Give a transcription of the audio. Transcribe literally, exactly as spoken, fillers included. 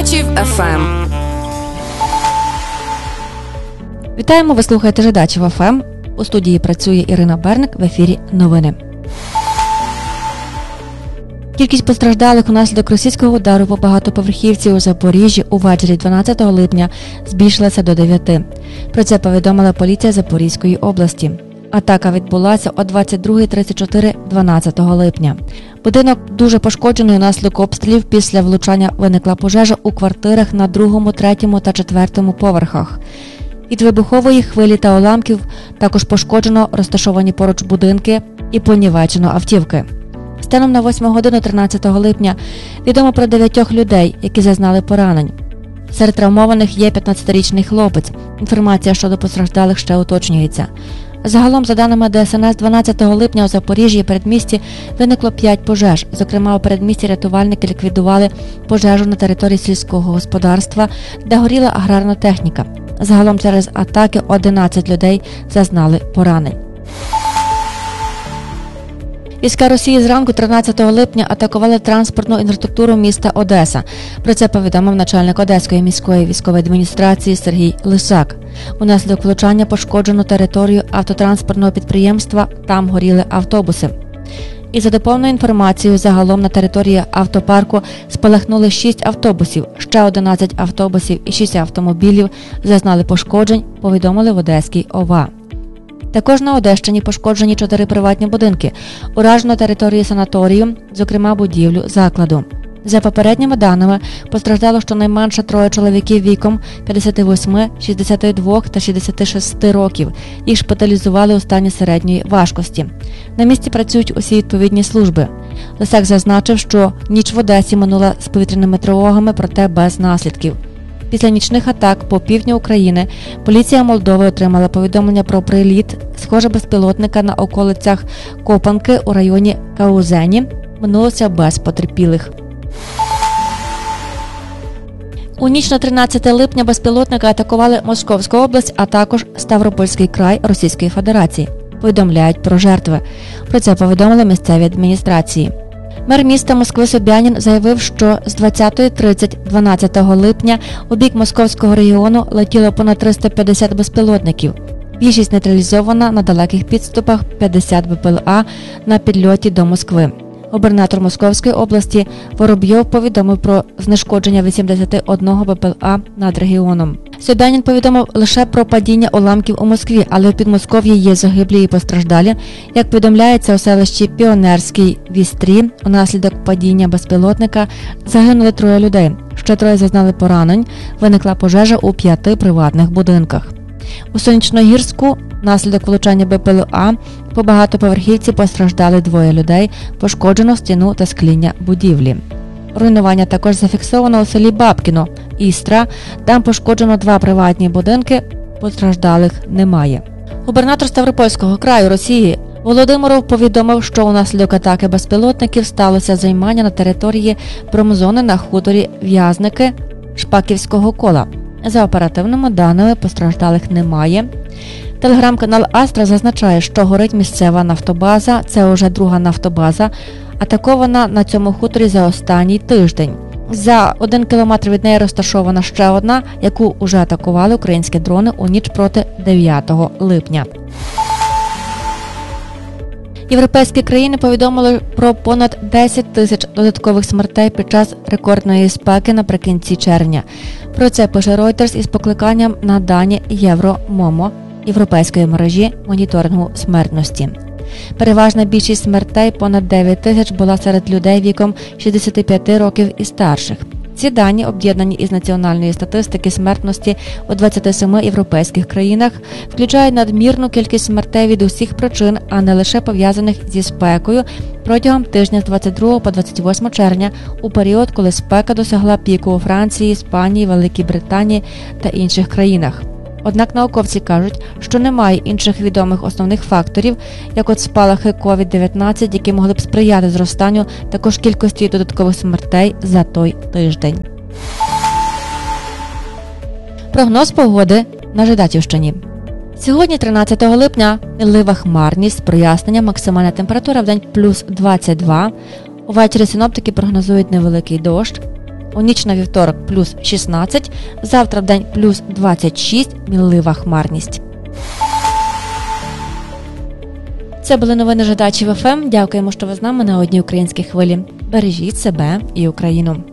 Жидачів еф ем. Вітаємо, ви слухаєте Жидачів еф ем. У студії працює Ірина Берник, в ефірі новини. Кількість постраждалих унаслідок російського удару по багатоповерхівці у Запоріжжі увечері дванадцятого липня збільшилася до дев'яти. Про це повідомила поліція Запорізької області. Атака відбулася о двадцять друга тридцять чотири дванадцятого липня. Будинок дуже пошкоджений унаслідок обстрілів. Після влучання виникла пожежа у квартирах на другому, третьому та четвертому поверхах. Від вибухової хвилі та уламків також пошкоджено розташовані поруч будинки і понівечено автівки. Станом на восьму годину тринадцятого липня відомо про дев'ятьох людей, які зазнали поранень. Серед травмованих є п'ятнадцятирічний хлопець. Інформація щодо постраждалих ще уточнюється. Загалом, за даними де ес ен ес, дванадцятого липня у Запоріжжі і передмісті виникло п'ять пожеж. Зокрема, у передмісті рятувальники ліквідували пожежу на території сільського господарства, де горіла аграрна техніка. Загалом через атаки одинадцять людей зазнали поранень. Війська Росії зранку тринадцятого липня атакували транспортну інфраструктуру міста Одеса. Про це повідомив начальник Одеської міської військової адміністрації Сергій Лисак. Унаслідок влучання пошкоджено територію автотранспортного підприємства, там горіли автобуси. І за доповненою інформацією, загалом на території автопарку спалахнули шість автобусів, ще одинадцять автобусів і шість автомобілів зазнали пошкоджень, повідомили в Одеській о ва. Також на Одещині пошкоджені чотири приватні будинки, уражено територію санаторію, зокрема будівлю закладу. За попередніми даними, постраждало щонайменше троє чоловіків віком п'ятдесят вісім, шістдесят два та шістдесят шість років. Їх шпиталізували у стані середньої важкості. На місці працюють усі відповідні служби. Лисак зазначив, що ніч в Одесі минула з повітряними тривогами, проте без наслідків. Після нічних атак по півдню України поліція Молдови отримала повідомлення про приліт, схоже, безпілотника на околицях Копанки у районі Каузені. Минулося без потерпілих. У ніч на тринадцяте липня безпілотники атакували Московську область, а також Ставропольський край Російської Федерації. Повідомляють про жертви. Про це повідомили місцеві адміністрації. Мер міста Москви Собянін заявив, що з двадцятої тридцять дванадцятого липня у бік Московського регіону летіло понад триста п'ятдесят безпілотників. Більшість нейтралізована на далеких підступах, п'ятдесят бе пе ел а на підльоті до Москви. Губернатор Московської області Воробйов повідомив про знешкодження вісімдесят один бе пе ел а над регіоном. Собянін повідомив лише про падіння уламків у Москві, але в Підмосков'ї є загиблі і постраждалі. Як повідомляється, у селищі Піонерській в Істрі унаслідок падіння безпілотника загинули троє людей. Ще троє зазнали поранень. Виникла пожежа у п'яти приватних будинках. У Сонячногірську внаслідок влучання бе пе ел а по багатоповерхівці постраждали двоє людей, пошкоджено стіну та скління будівлі. Руйнування також зафіксовано у селі Бабкіно, Істра, там пошкоджено два приватні будинки, постраждалих немає. Губернатор Ставропольського краю Росії Володимиров повідомив, що унаслідок атаки безпілотників сталося займання на території промзони на хуторі В'язники Шпаківського кола. За оперативними даними, постраждалих немає. Телеграм-канал Астра зазначає, що горить місцева нафтобаза, це уже друга нафтобаза, атакована на цьому хуторі за останній тиждень. За один кілометр від неї розташована ще одна, яку уже атакували українські дрони у ніч проти дев'ятого липня. Європейські країни повідомили про понад десять тисяч додаткових смертей під час рекордної спеки наприкінці червня. Про це пише Reuters із покликанням на дані Євромомо, європейської мережі моніторингу смертності. Переважна більшість смертей, понад дев'ять тисяч, була серед людей віком шістдесят п'ять років і старших. Ці дані, об'єднані із національної статистики смертності у двадцяти семи європейських країнах, включають надмірну кількість смертей від усіх причин, а не лише пов'язаних зі спекою, протягом тижня з двадцять другого по двадцять восьме червня, у період, коли спека досягла піку у Франції, Іспанії, Великій Британії та інших країнах. Однак науковці кажуть, що немає інших відомих основних факторів, як от спалахи ковід дев'ятнадцять, які могли б сприяти зростанню також кількості додаткових смертей за той тиждень. Прогноз погоди на Жидачівщині. Сьогодні, тринадцятого липня, мінлива хмарність з проясненням, максимальна температура в день плюс двадцять два. Увечері синоптики прогнозують невеликий дощ. У ніч на вівторок плюс шістнадцять, завтра в день плюс двадцять шість, мінлива хмарність. Це були новини Житачів еф ем. Дякуємо, що ви з нами на одній українській хвилі. Бережіть себе і Україну.